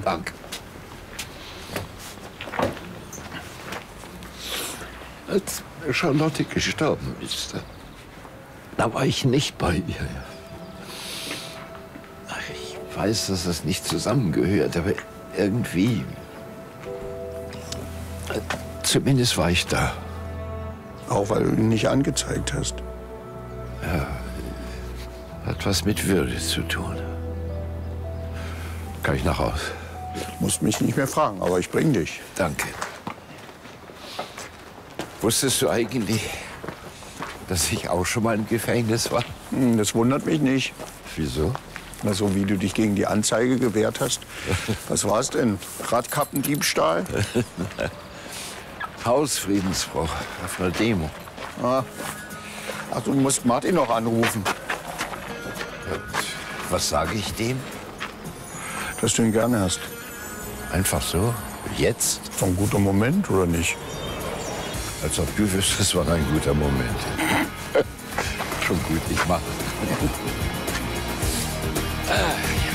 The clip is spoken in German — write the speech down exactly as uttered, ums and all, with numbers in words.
Danke. Als Charlotte gestorben ist, da war ich nicht bei ihr. Ich weiß, dass das nicht zusammengehört, aber irgendwie... Zumindest war ich da. Auch weil du ihn nicht angezeigt hast. Ja, hat was mit Würde zu tun. Kann ich nach Hause? Du musst mich nicht mehr fragen, aber ich bring dich. Danke. Wusstest du eigentlich, dass ich auch schon mal im Gefängnis war? Hm, das wundert mich nicht. Wieso? Na, so wie du dich gegen die Anzeige gewehrt hast. Was war's denn? Radkappendiebstahl? Hausfriedensbruch auf einer Demo. Ah. Ach, du musst Martin noch anrufen. Was sage ich dem? Dass du ihn gerne hast. Einfach so? Jetzt? War ein guter Moment, oder nicht? Als ob du wüsstest, es war ein guter Moment. Schon gut, ich mach's.